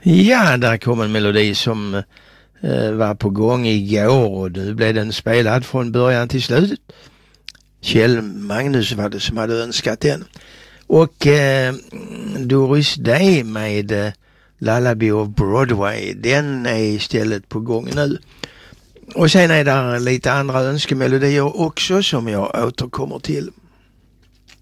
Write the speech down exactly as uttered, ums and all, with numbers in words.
Ja, där kom en melodi som eh, var på gång igår och nu blev den spelad från början till slut. Kjell Magnus var det som hade önskat den. Och eh, Doris Day med eh, Lullaby of Broadway, den är istället på gång nu. Och sen är det lite andra önskemelodier också som jag återkommer till.